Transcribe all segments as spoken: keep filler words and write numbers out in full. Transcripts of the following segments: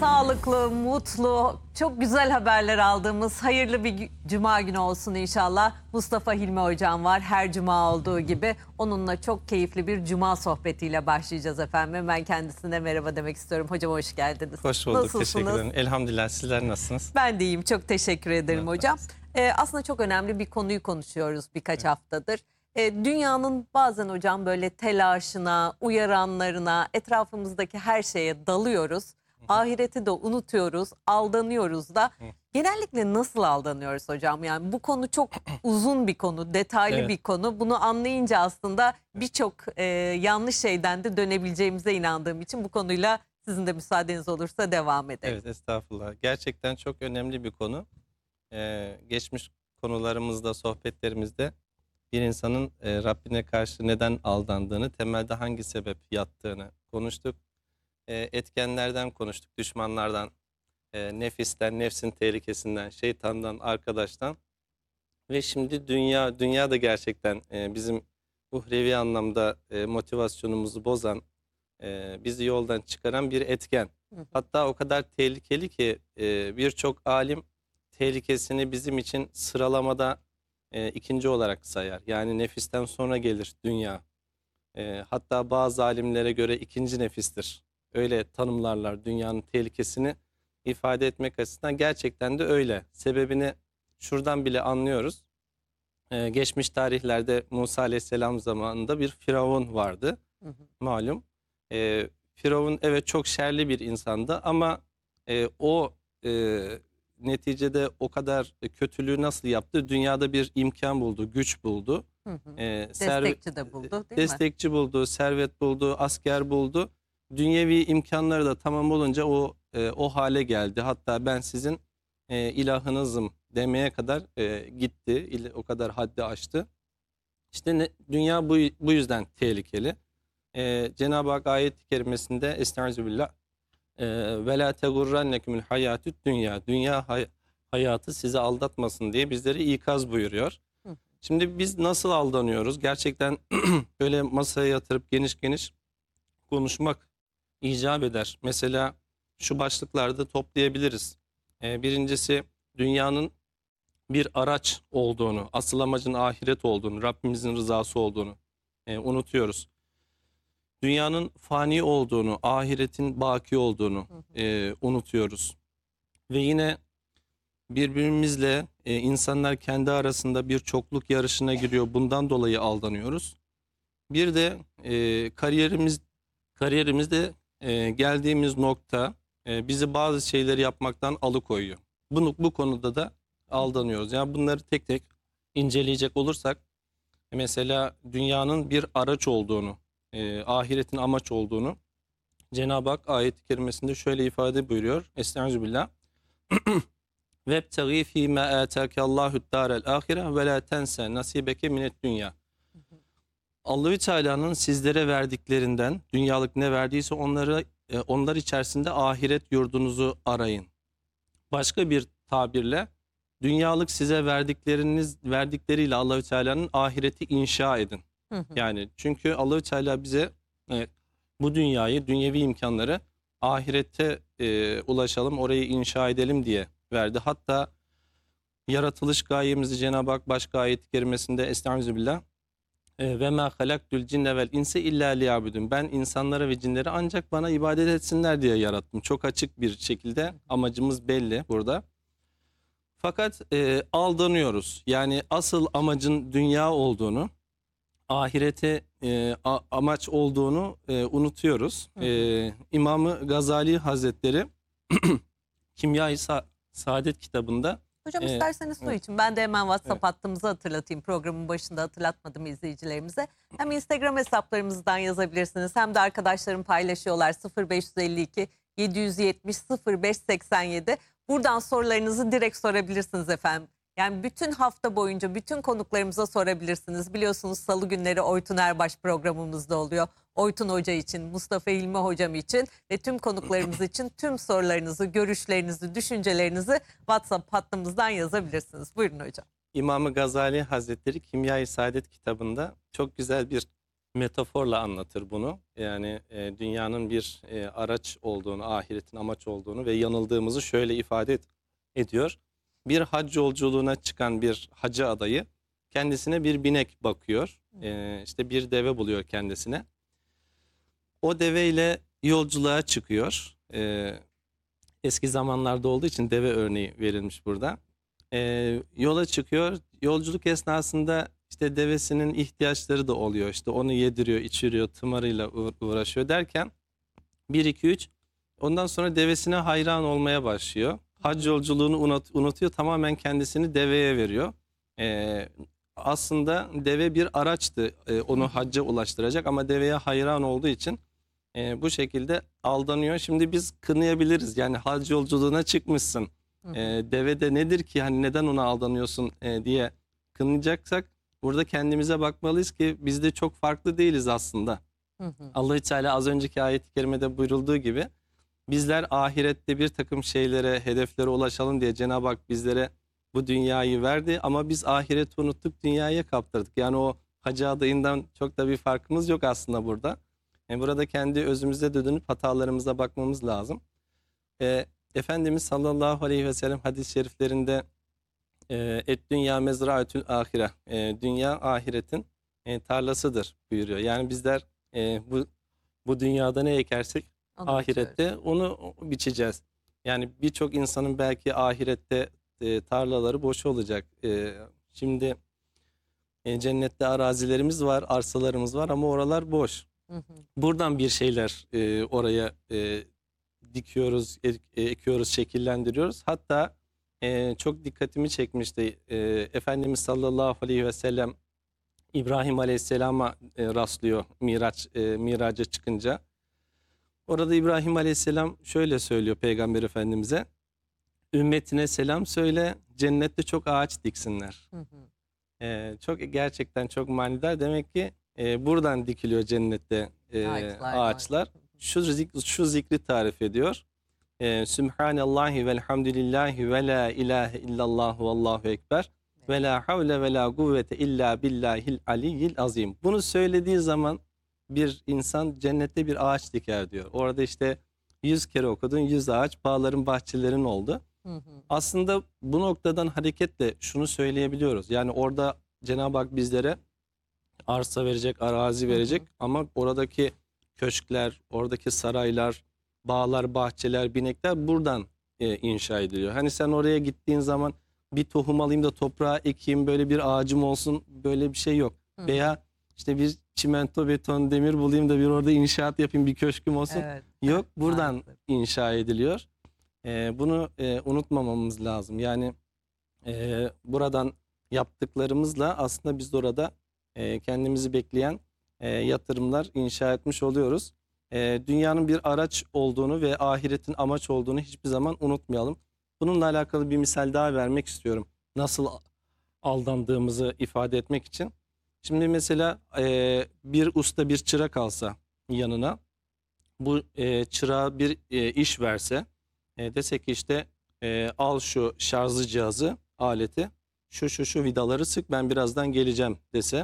sağlıklı, mutlu, çok güzel haberler aldığımız hayırlı bir cuma günü olsun inşallah. Mustafa Hilmi Hocam var her cuma olduğu gibi. Onunla çok keyifli bir cuma sohbetiyle başlayacağız efendim. Ben kendisine merhaba demek istiyorum. Hocam hoş geldiniz. Hoş bulduk, Nasılsınız? teşekkür ederim. Elhamdülillah, sizler nasılsınız? Ben de iyiyim, çok teşekkür ederim Evet, hocam. Ee, aslında çok önemli bir konuyu konuşuyoruz birkaç evet. haftadır. Ee, dünyanın bazen hocam böyle telaşına, uyaranlarına, etrafımızdaki her şeye dalıyoruz. Ahireti de unutuyoruz, aldanıyoruz da. Genellikle nasıl aldanıyoruz hocam? Yani bu konu çok uzun bir konu, detaylı Evet. bir konu. Bunu anlayınca aslında birçok e, yanlış şeyden de dönebileceğimize inandığım için bu konuyla sizin de müsaadeniz olursa devam edelim. Evet, estağfurullah. Gerçekten çok önemli bir konu. Ee, geçmiş konularımızda, sohbetlerimizde bir insanın e, Rabbine karşı neden aldandığını, temelde hangi sebep yattığını konuştuk. E, etkenlerden konuştuk, düşmanlardan, e, nefisten, nefsin tehlikesinden, şeytandan, arkadaştan. Ve şimdi dünya, dünya da gerçekten e, bizim uhrevi anlamda e, motivasyonumuzu bozan, e, bizi yoldan çıkaran bir etken. Hatta o kadar tehlikeli ki e, birçok alim tehlikesini bizim için sıralamada e, ikinci olarak sayar. Yani nefisten sonra gelir dünya. E, hatta bazı alimlere göre ikinci nefistir. Öyle tanımlarlar dünyanın tehlikesini ifade etmek açısından. Gerçekten de öyle. Sebebini şuradan bile anlıyoruz. Ee, geçmiş tarihlerde Musa Aleyhisselam zamanında bir firavun vardı. Hı hı. Malum. Ee, Firavun evet çok şerli bir insandı ama e, o e, neticede o kadar kötülüğü nasıl yaptı? Dünyada bir imkan buldu, güç buldu. Hı hı. Ee, Destekçi de buldu değil Destekçi mi? buldu, servet buldu, asker buldu. Dünyevi imkanları da tamam olunca o e, o hale geldi. Hatta ben sizin e, ilahınızım demeye kadar e, gitti. İl, o kadar haddi aştı. İşte ne, dünya bu, bu yüzden tehlikeli. E, Cenab-ı Hak ayet-i kerimesinde Estağfirullah ve la tegurrannekumul hayatü't dünya. Dünya hay hayatı sizi aldatmasın diye bizleri ikaz buyuruyor. Hı. Şimdi biz nasıl aldanıyoruz? Gerçekten böyle masaya yatırıp geniş geniş konuşmak icap eder. Mesela şu başlıklarda toplayabiliriz. Ee, birincisi dünyanın bir araç olduğunu, asıl amacın ahiret olduğunu, Rabbimizin rızası olduğunu e, unutuyoruz. Dünyanın fani olduğunu, ahiretin baki olduğunu e, unutuyoruz. Ve yine birbirimizle e, insanlar kendi arasında bir çokluk yarışına giriyor. Bundan dolayı aldanıyoruz. Bir de e, kariyerimiz kariyerimizde e, geldiğimiz nokta e, bizi bazı şeyleri yapmaktan alıkoyuyor. Bunu, bu konuda da aldanıyoruz. Yani bunları tek tek inceleyecek olursak mesela dünyanın bir araç olduğunu, e, ahiretin amaç olduğunu Cenab-ı Hak ayet-i kerimesinde şöyle ifade buyuruyor. Estağfirullah. Vebtagi fîmâ âtâkallâhu'd dârel âhire ve lâ tense nasibeke minet dünya. Allah-u Teala'nın sizlere verdiklerinden dünyalık ne verdiyse onları e, onlar içerisinde ahiret yurdunuzu arayın. Başka bir tabirle dünyalık size verdikleriniz verdikleriyle Allah-u Teala'nın ahireti inşa edin. Hı hı. Yani çünkü Allah-u Teala bize e, bu dünyayı, dünyevi imkanları ahirette e, ulaşalım, orayı inşa edelim diye verdi. Hatta yaratılış gayemizi Cenab-ı Hak başka ayet-i kerimesinde Estağfirullah ve ma halaktul cinne vel inse illa liyabudun. Ben insanlara ve cinleri ancak bana ibadet etsinler diye yarattım. Çok açık bir şekilde amacımız belli burada. Fakat e, aldanıyoruz. Yani asıl amacın dünya olduğunu, ahirete e, a, amaç olduğunu e, unutuyoruz. Hı hı. E, İmam-ı Gazali Hazretleri Kimya-i Sa Saadet kitabında hocam Ee, isterseniz su evet. için ben de hemen WhatsApp Evet. hattımızı hatırlatayım. Programın başında hatırlatmadım izleyicilerimize. Hem Instagram hesaplarımızdan yazabilirsiniz hem de arkadaşlarım paylaşıyorlar sıfır beş elli iki yedi yetmiş sıfır beş seksen yedi. Buradan sorularınızı direkt sorabilirsiniz efendim. Yani bütün hafta boyunca bütün konuklarımıza sorabilirsiniz. Biliyorsunuz salı günleri Oytun Erbaş programımızda oluyor. Oytun Hoca için, Mustafa İlmi Hocam için ve tüm konuklarımız için tüm sorularınızı, görüşlerinizi, düşüncelerinizi WhatsApp hattımızdan yazabilirsiniz. Buyurun hocam. İmam-ı Gazali Hazretleri Kimya-i Saadet kitabında çok güzel bir metaforla anlatır bunu. Yani e, dünyanın bir e, araç olduğunu, ahiretin amaç olduğunu ve yanıldığımızı şöyle ifade et- ediyor. Bir hac yolculuğuna çıkan bir hacı adayı kendisine bir binek bakıyor. E, işte bir deve buluyor kendisine. O deveyle yolculuğa çıkıyor. E, eski zamanlarda olduğu için deve örneği verilmiş burada. E, yola çıkıyor. Yolculuk esnasında işte devesinin ihtiyaçları da oluyor. İşte onu yediriyor, içiriyor, tımarıyla uğra- uğraşıyor derken bir iki üç ondan sonra devesine hayran olmaya başlıyor. Hac yolculuğunu unut, unutuyor. Tamamen kendisini deveye veriyor. E, aslında deve bir araçtı e, onu hacca ulaştıracak ama deveye hayran olduğu için e, bu şekilde aldanıyor. Şimdi biz kınayabiliriz. Yani hac yolculuğuna çıkmışsın. Hı hı. E, deve de nedir ki hani neden ona aldanıyorsun e, diye kınayacaksak burada kendimize bakmalıyız ki biz de çok farklı değiliz aslında. Hı hı. Allah-u Teala az önceki ayet-i kerimede buyurulduğu gibi bizler ahirette bir takım şeylere, hedeflere ulaşalım diye Cenab-ı Hak bizlere bu dünyayı verdi ama biz ahireti unuttuk, dünyaya kaptırdık. Yani o hacı adayından çok da bir farkımız yok aslında burada. E, burada kendi özümüze dönüp hatalarımıza bakmamız lazım. E, Efendimiz sallallahu aleyhi ve sellem hadis-i şeriflerinde e, et dünya mezraetül ahire, e, dünya ahiretin e, tarlasıdır buyuruyor. Yani bizler e, bu bu dünyada ne ekersek Onu ahirette biçiyoruz. onu biçeceğiz. Yani birçok insanın belki ahirette e, tarlaları boş olacak. E, şimdi e, cennette arazilerimiz var, arsalarımız var ama oralar boş. Hı hı. Buradan bir şeyler e, oraya e, dikiyoruz, ek- e, ekiyoruz, şekillendiriyoruz. Hatta e, çok dikkatimi çekmişti. E, Efendimiz sallallahu aleyhi ve sellem İbrahim Aleyhisselam'a e, rastlıyor Miraç e, Miraç'a çıkınca. Orada İbrahim Aleyhisselam şöyle söylüyor Peygamber Efendimiz'e. Ümmetine selam söyle, cennette çok ağaç diksinler. Hı hı. E, çok gerçekten çok manidar. Demek ki e, buradan dikiliyor cennette e, Ağaçlar var. ağaçlar. Şu, zik- şu zikri tarif ediyor. E, Sübhanallahi velhamdülillahi ve la ilahe illallah ve allahu ekber. Ve la havle ve la kuvvete illa billahil aliyyil azim. Bunu söylediği zaman bir insan cennette bir ağaç diker diyor. Orada işte yüz kere okudun, yüz ağaç, bağların, bahçelerin oldu. Hı hı. Aslında bu noktadan hareketle şunu söyleyebiliyoruz. Yani orada Cenab-ı Hak bizlere arsa verecek, arazi Hı hı. verecek ama oradaki köşkler, oradaki saraylar, bağlar, bahçeler, binekler buradan e, inşa ediliyor. Hani sen oraya gittiğin zaman bir tohum alayım da toprağa ekeyim, böyle bir ağacım olsun, böyle bir şey yok. Hı hı. Veya işte bir çimento, beton, demir bulayım da bir orada inşaat yapayım, bir köşküm olsun. Evet. Yok, buradan Maalesef. inşa ediliyor. E, bunu e, unutmamamız lazım. Yani e, buradan yaptıklarımızla aslında biz de orada e, kendimizi bekleyen e, yatırımlar inşa etmiş oluyoruz. E, dünyanın bir araç olduğunu ve ahiretin amaç olduğunu hiçbir zaman unutmayalım. Bununla alakalı bir misal daha vermek istiyorum. Nasıl aldandığımızı ifade etmek için. Şimdi mesela e, bir usta bir çırak alsa yanına, bu e, çırağa bir e, iş verse, e, dese ki işte e, al şu şarjlı cihazı, aleti, şu şu şu vidaları sık, ben birazdan geleceğim dese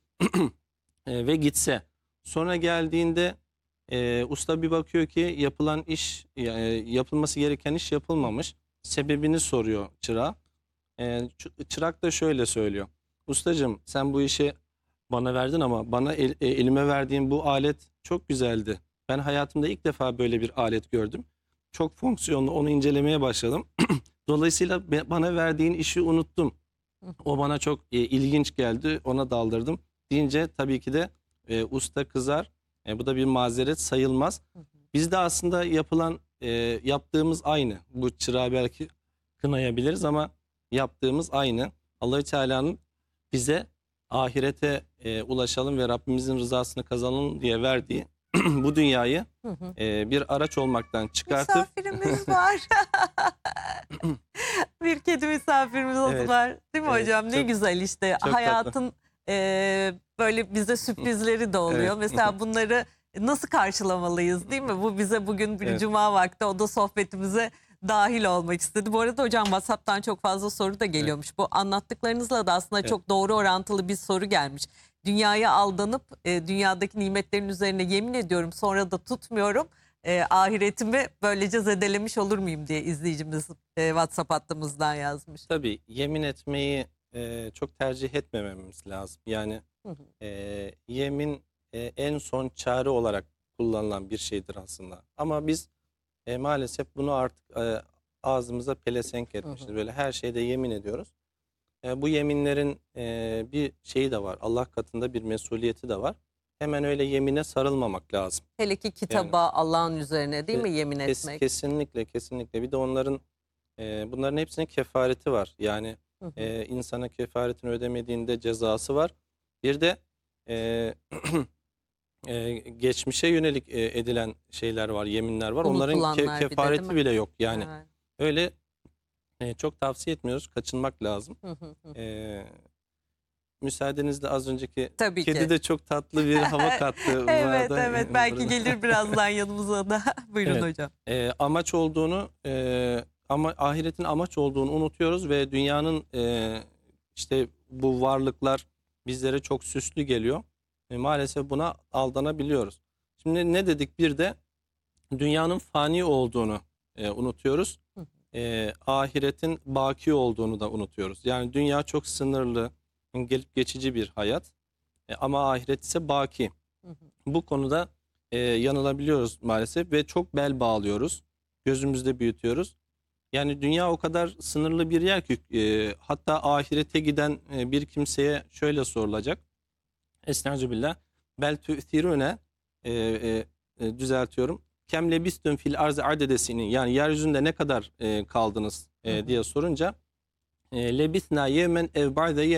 e, ve gitse. Sonra geldiğinde e, usta bir bakıyor ki yapılan iş, e, yapılması gereken iş yapılmamış. Sebebini soruyor çırağa. E, çı- çırak da şöyle söylüyor. Ustacığım, sen bu işi bana verdin ama bana el- e, elime verdiğin bu alet çok güzeldi. Ben hayatımda ilk defa böyle bir alet gördüm. Çok fonksiyonlu, onu incelemeye başladım. Dolayısıyla be- bana verdiğin işi unuttum. Hı hı. O bana çok e, ilginç geldi, ona daldırdım. Deyince tabii ki de e, usta kızar. E, bu da bir mazeret sayılmaz. Hı hı. Bizde aslında yapılan, e, yaptığımız aynı. Bu çırağı belki kınayabiliriz ama yaptığımız aynı. Allah-u Teala'nın bize ahirete e, ulaşalım ve Rabbimizin rızasını kazanalım diye verdiği bu dünyayı Hı hı. e, bir araç olmaktan çıkartıp Misafirimiz var. Bir kedi misafirimiz Evet, var. Değil mi evet, hocam? Ne çok- güzel işte. çok tatlı. Hayatın e, böyle bize sürprizleri de oluyor. Evet. Mesela bunları nasıl karşılamalıyız, değil mi? Bu bize bugün bir Evet. cuma vakti o da sohbetimize dahil olmak istedi. Bu arada hocam WhatsApp'tan çok fazla soru da geliyormuş. Bu anlattıklarınızla da aslında Evet. çok doğru orantılı bir soru gelmiş. dünyaya aldanıp e, dünyadaki nimetlerin üzerine yemin ediyorum sonra da tutmuyorum. E, ahiretimi böylece zedelemiş olur muyum diye izleyicimiz e, WhatsApp hattımızdan yazmış. Tabii yemin etmeyi e, çok tercih etmememiz lazım. Yani Hı hı. e, yemin e, en son çare olarak kullanılan bir şeydir aslında. Ama biz e, maalesef bunu artık e, ağzımıza pelesenk etmişiz. Hı hı. Böyle her şeyde yemin ediyoruz. E, bu yeminlerin e, bir şeyi de var. Allah katında bir mesuliyeti de var. Hemen öyle yemine sarılmamak lazım. Hele ki kitaba, Allah'ın üzerine değil Ke- mi yemin kes- etmek? kesinlikle, kesinlikle. Bir de onların e, bunların hepsinin kefareti var. Yani Hı hı. e, insana kefaretini ödemediğinde cezası var. Bir de e, e, geçmişe yönelik e, edilen şeyler var, yeminler var. Onların ke- Unutulanlar bir de, değil kefareti mi? bile yok. Yani Evet. öyle e, çok tavsiye etmiyoruz. Kaçınmak lazım. Hı hı hı. E, müsaadenizle az önceki Tabii kedi ki. de çok tatlı bir hava kattı. bu Evet arada. evet belki Burada. gelir birazdan yanımıza da. Buyurun Evet. hocam. E, amaç olduğunu, e, ama ahiretin amaç olduğunu unutuyoruz ve dünyanın e, işte bu varlıklar bizlere çok süslü geliyor. E, maalesef buna aldanabiliyoruz. Şimdi ne dedik? Bir de dünyanın fani olduğunu e, unutuyoruz. Hı hı. E, ahiretin baki olduğunu da unutuyoruz. Yani dünya çok sınırlı, gelip geçici bir hayat. E, ama ahiret ise baki. Hı hı. Bu konuda e, yanılabiliyoruz maalesef ve çok bel bağlıyoruz. Gözümüzde büyütüyoruz. Yani dünya o kadar sınırlı bir yer ki e, hatta ahirete giden e, bir kimseye şöyle sorulacak. Estağfirullah. Bel tü'thirune e, e, e, düzeltiyorum. Kem lebistün fil arz adedesini, yani yeryüzünde ne kadar e, kaldınız e, Hı hı. diye sorunca e, lebisna yemen ev ba'de